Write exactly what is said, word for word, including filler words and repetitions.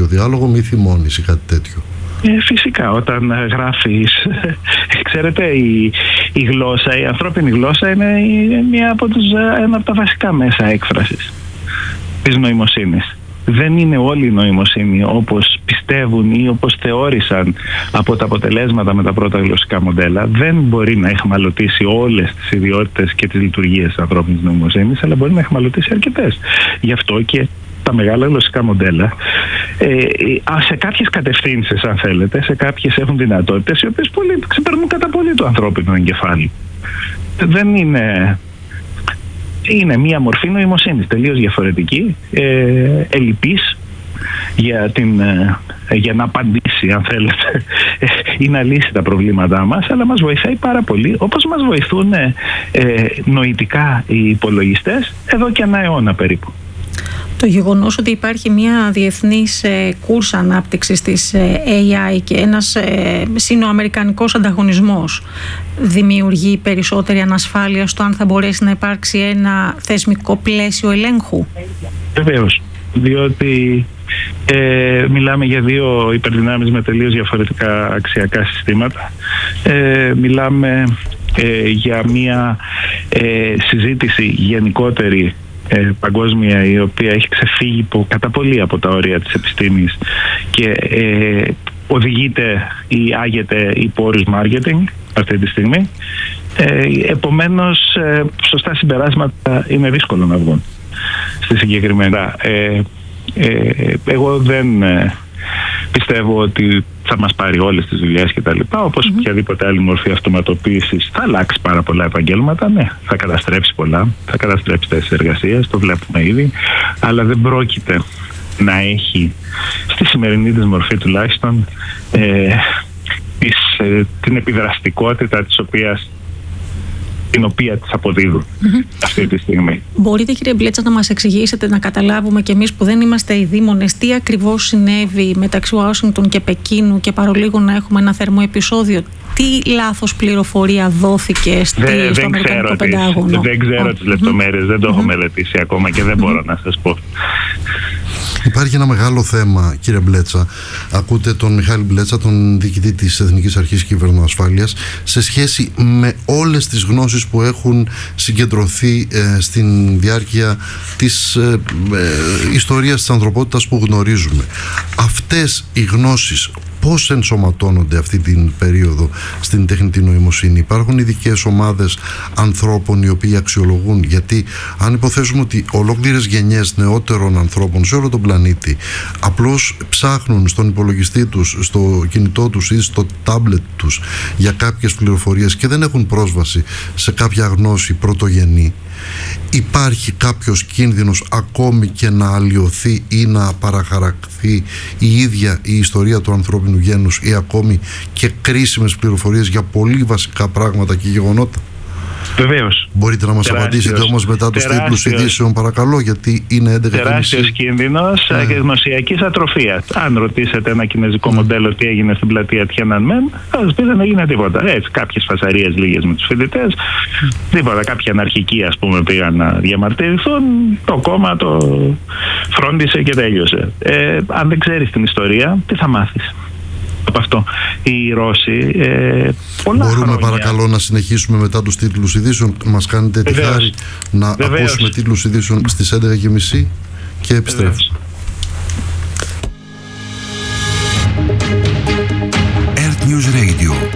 διάλογο, μη θυμώνεις ή κάτι τέτοιο. Ε, φυσικά, όταν γράφεις, ξέρετε, η, η γλώσσα, η ανθρώπινη γλώσσα είναι μία από τους, ένα από τα βασικά μέσα έκφρασης της νοημοσύνης. Δεν είναι όλη η νοημοσύνη όπως πιστεύουν ή όπως θεώρησαν από τα αποτελέσματα με τα πρώτα γλωσσικά μοντέλα. Δεν μπορεί να εχμαλωτήσει όλες τις ιδιότητες και τις λειτουργίες της ανθρώπινης νοημοσύνης, αλλά μπορεί να εχμαλωτήσει αρκετές. Γι' αυτό και τα μεγάλα γλωσσικά μοντέλα ε, σε κάποιες κατευθύνσεις, αν θέλετε, σε κάποιες έχουν δυνατότητες οι οποίες πολύ, ξεπερνούν κατά πολύ το ανθρώπινο εγκεφάλι. Δεν είναι... Είναι μία μορφή νοημοσύνης τελείως διαφορετική, ε, ελλειπής για, την, ε, για να απαντήσει, αν θέλετε, ε, ή να λύσει τα προβλήματά μας, αλλά μας βοηθάει πάρα πολύ, όπως μας βοηθούν ε, ε, νοητικά οι υπολογιστές εδώ και ένα αιώνα περίπου. Το γεγονός ότι υπάρχει μια διεθνής ε, κούρσα ανάπτυξης της ε, έι άι και ένας ε, σύνοαμερικανικός ανταγωνισμός δημιουργεί περισσότερη ανασφάλεια στο αν θα μπορέσει να υπάρξει ένα θεσμικό πλαίσιο ελέγχου. Βεβαίως, διότι ε, μιλάμε για δύο υπερδυνάμεις με τελείως διαφορετικά αξιακά συστήματα. Ε, μιλάμε ε, για μια ε, συζήτηση γενικότερη Ε, παγκόσμια, η οποία έχει ξεφύγει που, κατά πολύ από τα όρια της επιστήμης και ε, οδηγείται ή άγεται υπό όρους marketing αυτή τη στιγμή. Ε, επομένως, ε, σωστά συμπεράσματα είναι δύσκολο να βγουν στη συγκεκριμένα. Ε, ε, εγώ δεν ε, πιστεύω ότι θα μας πάρει όλες τις δουλειές και τα λοιπά, όπως mm-hmm. οποιαδήποτε άλλη μορφή αυτοματοποίησης. Θα αλλάξει πάρα πολλά επαγγέλματα, ναι, θα καταστρέψει πολλά, θα καταστρέψει θέσεις εργασίας, το βλέπουμε ήδη, αλλά δεν πρόκειται να έχει, στη σημερινή της μορφή τουλάχιστον, ε, της, ε, την επιδραστικότητα της οποίας την οποία της αποδίδουν mm-hmm. αυτή τη στιγμή. Μπορείτε, κύριε Μπλέτσα, να μας εξηγήσετε, να καταλάβουμε κι εμείς που δεν είμαστε ειδήμονες, τι ακριβώς συνέβη μεταξύ Ουάσιγκτον και Πεκίνου και παρολίγο να έχουμε ένα θερμό επεισόδιο? Τι λάθος πληροφορία δόθηκε στη, δεν, στο δεν Αμερικανικό ξέρω Πεντάγωνο? Δεν ξέρω oh. τις λεπτομέρειες, mm-hmm. δεν το έχω μελετήσει ακόμα και δεν mm-hmm. μπορώ να σας πω. Υπάρχει ένα μεγάλο θέμα, κύριε Μπλέτσα. Ακούτε τον Μιχάλη Μπλέτσα, τον διοικητή της Εθνικής Αρχής Κυβερνοασφάλειας, σε σχέση με όλες τις γνώσεις που έχουν συγκεντρωθεί ε, στην διάρκεια της ε, ε, ιστορίας της ανθρωπότητας που γνωρίζουμε. Αυτές οι γνώσεις πώς ενσωματώνονται αυτή την περίοδο στην τεχνητή νοημοσύνη? Υπάρχουν ειδικές ομάδες ανθρώπων οι οποίοι αξιολογούν? Γιατί αν υποθέσουμε ότι ολόκληρες γενιές νεότερων ανθρώπων σε όλο τον πλανήτη απλώς ψάχνουν στον υπολογιστή τους, στο κινητό τους ή στο τάμπλετ τους για κάποιες πληροφορίες και δεν έχουν πρόσβαση σε κάποια γνώση πρωτογενή, υπάρχει κάποιος κίνδυνος ακόμη και να αλλοιωθεί ή να παραχαρακθεί η ίδια η ιστορία του ανθρώπινου γένους ή ακόμη και κρίσιμες πληροφορίες για πολύ βασικά πράγματα και γεγονότα? Βεβαίως. Μπορείτε να μας τεράστιος, απαντήσετε όμως μετά τους τίτλους ειδήσεων, παρακαλώ, γιατί είναι έντεκα και μισή. Τεράστιος κίνδυνος ναι. γνωσιακής ατροφίας. Αν ρωτήσετε ένα κινέζικο ναι. μοντέλο τι έγινε στην πλατεία Τιανανμέν, θα σας πει δεν έγινε τίποτα. Έτσι, κάποιες φασαρίες λίγες με τους φοιτητές, mm. τίποτα. Κάποιοι αναρχικοί, ας πούμε, πήγαν να διαμαρτυρηθούν, το κόμμα το φρόντισε και τέλειωσε. Ε, αν δεν ξέρεις την ιστορία, τι θα μάθεις από αυτό? Οι Ρώσοι ε, πολλά Μπορούμε χρόνια... παρακαλώ να συνεχίσουμε μετά τους τίτλους ειδήσεων? Μας κάνετε τη χάρη να Βεβαίως. ακούσουμε τίτλους ειδήσεων στις έντεκα και μισή και επιστρέφουμε. Earth News Radio